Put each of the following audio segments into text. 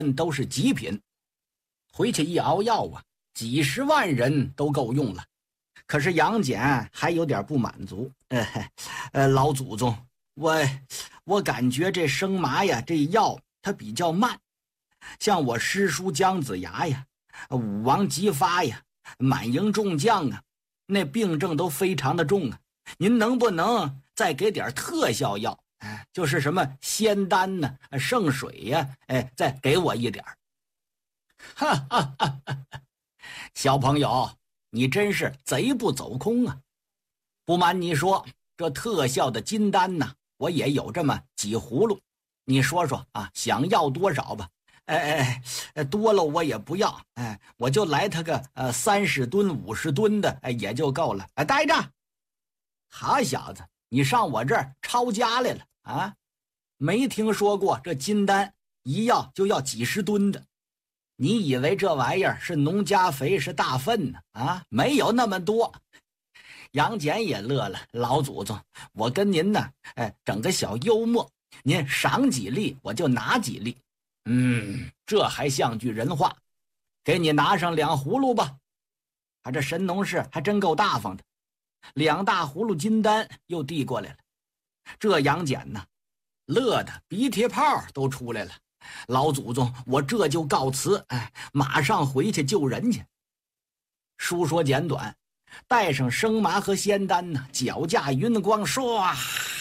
都是极品，回去一熬药啊，几十万人都够用了。可是杨戬还有点不满足，老祖宗，我感觉这生麻呀，这药它比较慢，像我师叔姜子牙呀、武王姬发呀、满营众将啊，那病症都非常的重啊。您能不能再给点特效药？就是什么仙丹呢、圣水呀，再给我一点。哈哈哈哈！小朋友，你真是贼不走空啊！不瞒你说，这特效的金丹呢，我也有这么几葫芦，你说说啊，想要多少吧？多了我也不要，我就来他个30吨、50吨的，也就够了。待着，好小子，你上我这儿抄家来了啊？没听说过这金丹一要就要几十吨的，你以为这玩意儿是农家肥是大粪呢？啊，没有那么多。杨戬也乐了，老祖宗，我跟您呢，整个小幽默，您赏几粒我就拿几粒。这还像句人话，给你拿上2葫芦吧。这神农氏还真够大方的，2大葫芦金丹又递过来了。这杨戬呢，乐得鼻涕泡都出来了。老祖宗，我这就告辞，马上回去救人去。书说简短，带上生麻和仙丹呢，脚驾云光，唰，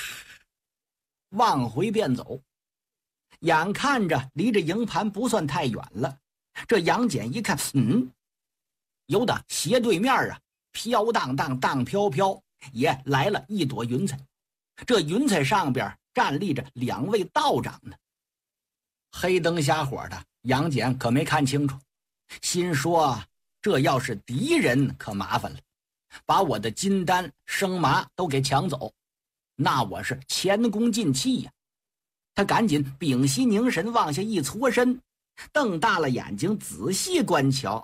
往回便走。眼看着离这营盘不算太远了，这杨戬一看，有的斜对面啊，飘荡荡荡飘飘，也来了一朵云彩。这云彩上边站立着2位道长呢。黑灯瞎火的，杨戬可没看清楚，心说这要是敌人可麻烦了，把我的金丹生麻都给抢走，那我是前功尽弃呀。他赶紧屏息凝神，往下一搓身，瞪大了眼睛仔细观瞧。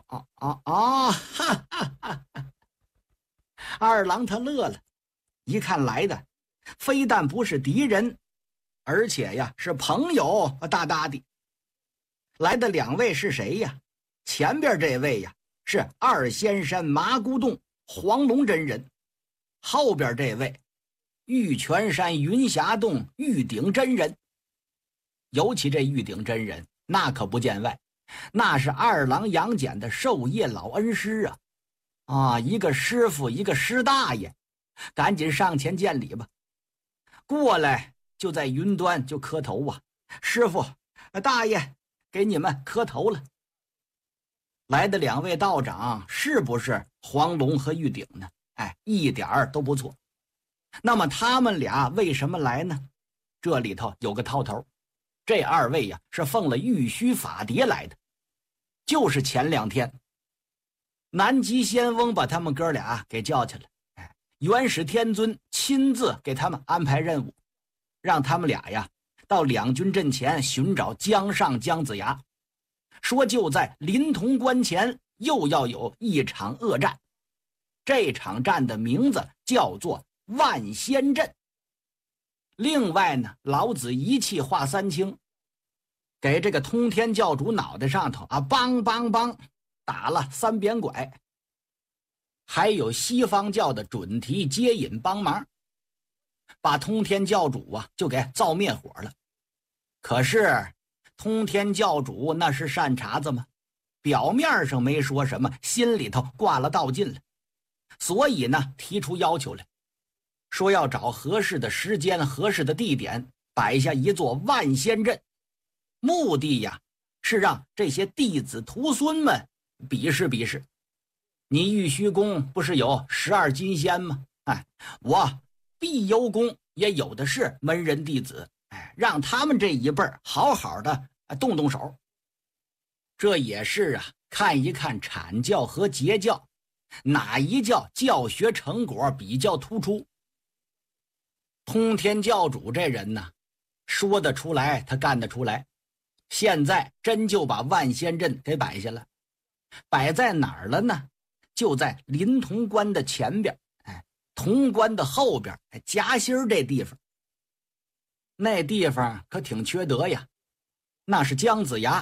二郎他乐了，一看来的非但不是敌人，而且呀是朋友，大大的。来的2位是谁呀？前边这位呀是二仙山麻姑洞黄龙真人，后边这位玉泉山云霞洞玉鼎真人。尤其这玉鼎真人那可不见外，那是二郎杨戬的授业老恩师啊！一个师傅一个师大爷，赶紧上前见礼吧。过来就在云端就磕头啊，师傅大爷给你们磕头了。来的2位道长是不是黄龙和玉鼎呢？一点儿都不错。那么他们俩为什么来呢？这里头有个套头，这2位呀是奉了玉虚法牒来的，就是前2天南极仙翁把他们哥俩给叫去了，元始天尊亲自给他们安排任务，让他们俩呀到两军阵前寻找姜尚姜子牙，说就在临潼关前又要有一场恶战，这场战的名字叫做万仙阵。另外呢，老子一气化三清，给这个通天教主脑袋上头梆梆梆打了3鞭拐，还有西方教的准提接引帮忙，把通天教主就给造灭火了。可是通天教主那是善茬子吗？表面上没说什么，心里头挂了道劲了，所以呢提出要求来，说要找合适的时间合适的地点摆下一座万仙阵，目的呀是让这些弟子徒孙们比试比试。你玉虚宫不是有12金仙吗？我碧幽宫也有的是门人弟子，让他们这一辈好好的动动手。这也是看一看阐教和截教哪一教教学成果比较突出。通天教主这人呢，说得出来他干得出来，现在真就把万仙阵给摆下了。摆在哪儿了呢？就在临潼关的前边，潼关的后边，夹心这地方。那地方可挺缺德呀，那是姜子牙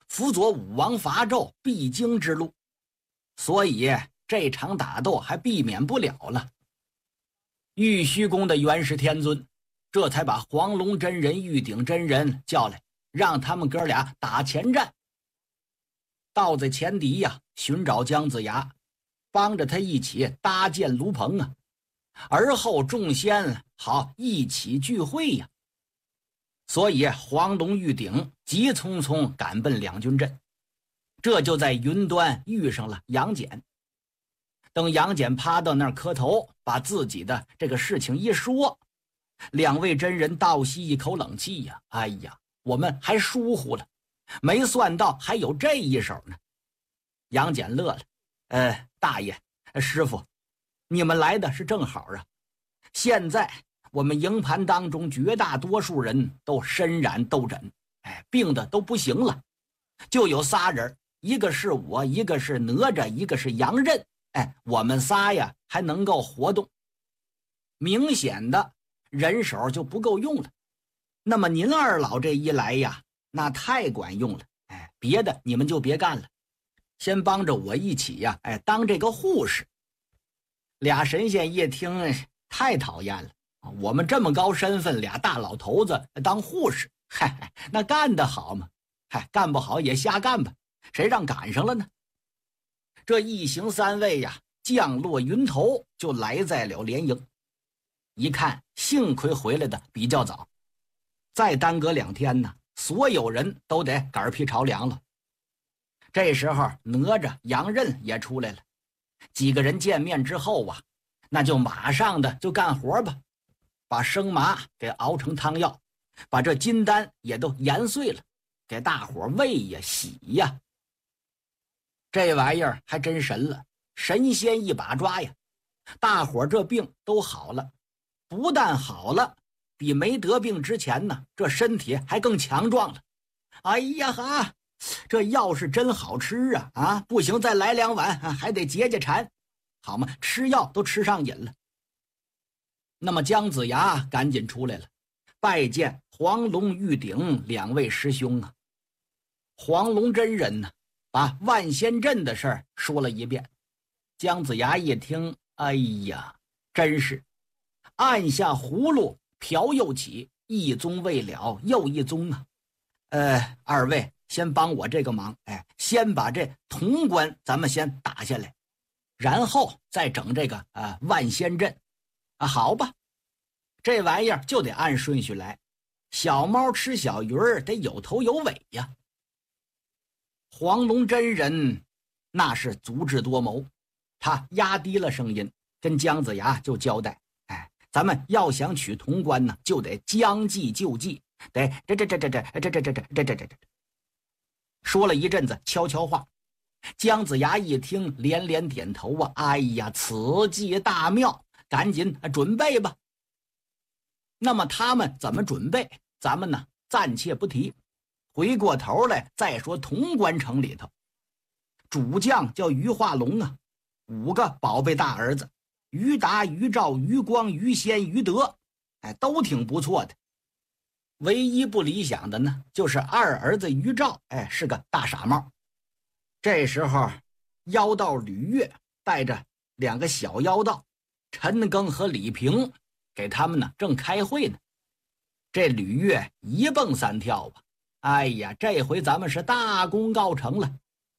辅佐武王伐纣必经之路，所以这场打斗还避免不了了。玉虚宫的元始天尊这才把黄龙真人、玉鼎真人叫来，让他们哥俩打前站。盗贼前敌呀，寻找姜子牙，帮着他一起搭建炉棚啊，而后众仙好一起聚会呀。所以黄龙、玉鼎急匆匆赶奔两军阵，这就在云端遇上了杨戬。等杨戬趴到那儿磕头，把自己的这个事情一说，两位真人倒吸一口冷气呀！哎呀，我们还疏忽了，没算到还有这一手呢。杨戬乐了，大爷、师傅，你们来的是正好啊！现在我们营盘当中绝大多数人都身染痘疹，病的都不行了，就有仨人，一个是我，一个是哪吒，一个是杨任。我们仨呀还能够活动，明显的人手就不够用了。那么您二老这一来呀，那太管用了。别的你们就别干了，先帮着我一起呀，当这个护士。俩神仙一听，太讨厌了，我们这么高身份，俩大老头子当护士，那干得好吗？干不好也瞎干吧，谁让赶上了呢？这一行三位呀，降落云头就来在了连营。一看，幸亏回来的比较早，再耽搁2天呢，所有人都得杆皮朝凉了。这时候哪吒、杨任也出来了，几个人见面之后啊，那就马上的就干活吧，把生麻给熬成汤药，把这金丹也都研碎了，给大伙喂呀洗呀。这玩意儿还真神了，神仙一把抓呀！大伙这病都好了，不但好了，比没得病之前呢，这身体还更强壮了。哎呀哈，这药是真好吃啊！不行，再来2碗，还得解解馋，好吗？吃药都吃上瘾了。那么姜子牙赶紧出来了，拜见黄龙、玉鼎2位师兄啊。黄龙真人呢，把万仙阵的事儿说了一遍。姜子牙一听，哎呀，真是按下葫芦瓢又起，一宗未了又一宗啊。二位先帮我这个忙，先把这潼关咱们先打下来，然后再整这个万仙阵啊。好吧，这玩意儿就得按顺序来，小猫吃小鱼儿得有头有尾呀。黄龙真人那是足智多谋，他压低了声音跟姜子牙就交代，咱们要想取潼关呢，就得将计就计，得这说了一阵子悄悄话。姜子牙一听连连点头啊，哎呀，此计大妙，赶紧准备吧。那么他们怎么准备，咱们呢暂且不提，回过头来再说潼关城里头，主将叫于化龙啊，5个宝贝大儿子，于达、于兆、于光、于仙、于德，都挺不错的。唯一不理想的呢，就是二儿子于兆，是个大傻帽。这时候妖道吕岳带着2个小妖道陈庚和李平，给他们呢正开会呢。这吕岳一蹦3跳啊，哎呀，这回咱们是大功告成了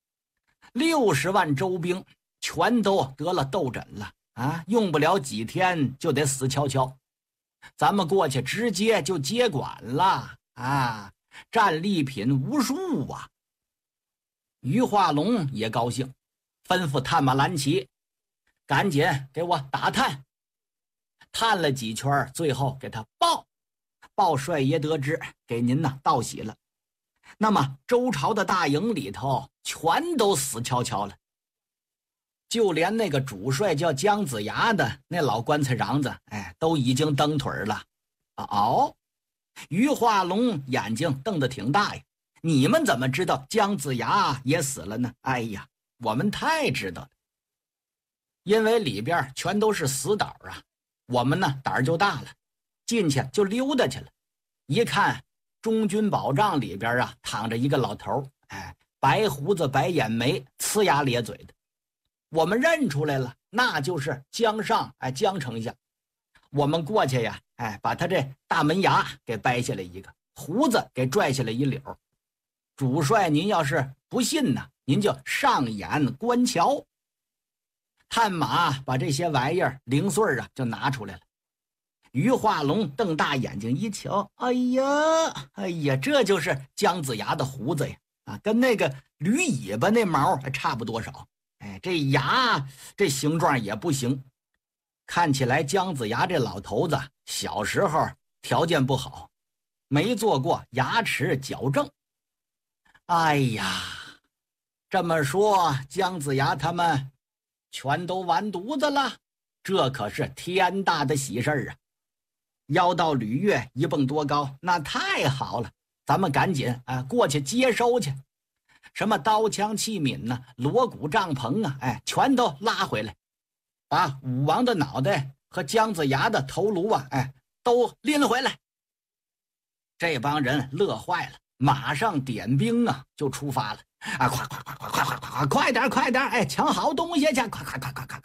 ，60万周兵全都得了痘疹了啊，用不了几天就得死翘翘，咱们过去直接就接管了啊，战利品无数啊。于化龙也高兴，吩咐探马蓝旗赶紧给我打探，探了几圈，最后给他报帅爷得知，给您呢道喜了。那么周朝的大营里头全都死翘翘了，就连那个主帅叫姜子牙的那老棺材瓤子，都已经蹬腿了。于化龙眼睛瞪得挺大呀，你们怎么知道姜子牙也死了呢？哎呀，我们太知道了，因为里边全都是死岛啊，我们呢胆儿就大了，进去就溜达去了。一看中军宝帐里边啊躺着一个老头， 白胡子白眼眉，呲牙咧嘴的。我们认出来了，那就是姜尚，姜丞相。我们过去呀，把他这大门牙给掰下来一个，胡子给拽下来一绺。主帅您要是不信呢，您就上眼观瞧。探马把这些玩意儿零碎就拿出来了。于化龙瞪大眼睛一瞧，哎呀，这就是姜子牙的胡子呀，跟那个驴尾巴那毛差不多少。这牙这形状也不行，看起来姜子牙这老头子小时候条件不好，没做过牙齿矫正。哎呀，这么说姜子牙他们全都完犊子了，这可是天大的喜事儿啊！妖道吕岳一蹦多高，那太好了，咱们赶紧过去接收去。什么刀枪器皿呢，锣鼓帐篷啊，全都拉回来，把武王的脑袋和姜子牙的头颅都拎回来。这帮人乐坏了，马上点兵就出发了。快点，抢好东西去，快！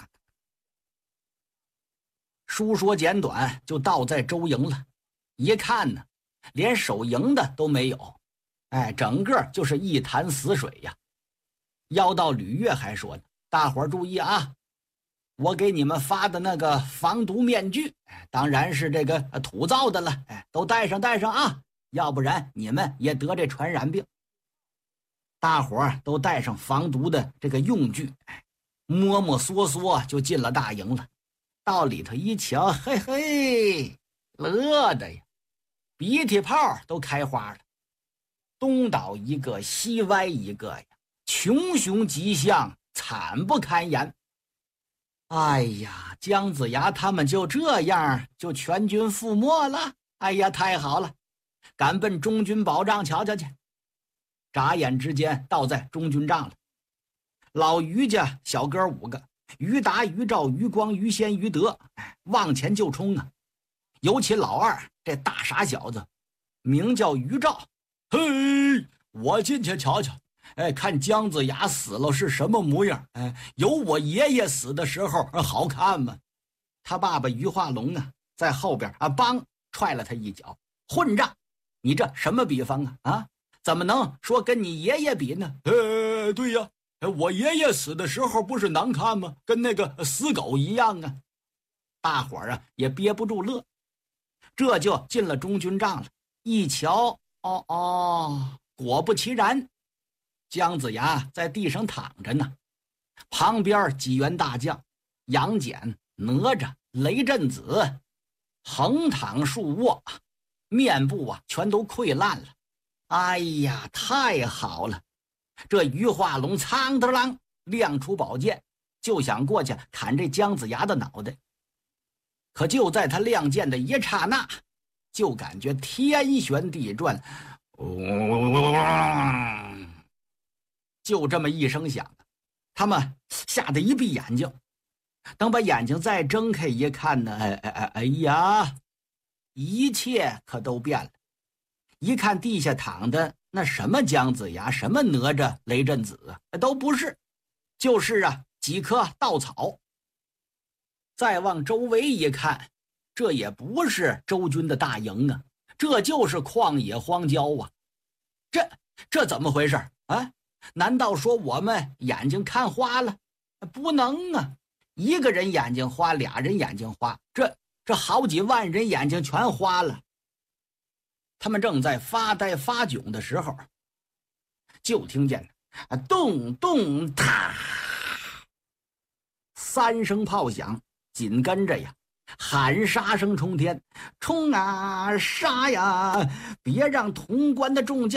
书说简短，就到在周营了。一看呢，连守营的都没有，整个就是一潭死水呀。妖道吕岳还说呢，大伙儿注意啊，我给你们发的那个防毒面具，当然是这个土造的了，都戴上啊，要不然你们也得这传染病。大伙儿都带上防毒的这个用具，摸摸索索就进了大营了。到里头一瞧，嘿，乐的呀，鼻涕泡都开花了，东倒一个西歪一个呀，穷凶极相，惨不堪言。哎呀，姜子牙他们就这样就全军覆没了。哎呀，太好了，赶奔中军保障瞧瞧去。眨眼之间到在中军帐了。老于家小哥5个，于达、于兆、于光、于先、于德，往前就冲啊！尤其老二这大傻小子，名叫于兆。嘿，我进去瞧瞧，看姜子牙死了是什么模样？有我爷爷死的时候好看吗？他爸爸于化龙在后边梆踹了他一脚，混账！你这什么比方啊？怎么能说跟你爷爷比呢？对呀，我爷爷死的时候不是难看吗？跟那个死狗一样啊！大伙儿也憋不住乐，这就进了中军帐了。一瞧，果不其然，姜子牙在地上躺着呢，旁边几员大将杨戬、哪吒、雷震子横躺竖卧，面部全都溃烂了。哎呀，太好了！这于化龙苍的啷亮出宝剑，就想过去砍这姜子牙的脑袋。可就在他亮剑的一刹那，就感觉天旋地转，就这么一声响，他们吓得一闭眼睛。等把眼睛再睁开一看呢，哎呀，一切可都变了。一看地下躺的那什么姜子牙，什么哪吒、雷震子都不是，就是几棵稻草。再往周围一看，这也不是周军的大营啊，这就是旷野荒郊啊！这怎么回事啊？难道说我们眼睛看花了？不能啊！一个人眼睛花，俩人眼睛花，这好几万人眼睛全花了。他们正在发呆发窘的时候，就听见咚咚嗒3声炮响，紧跟着喊杀声冲天，冲啊杀呀！别让潼关的众将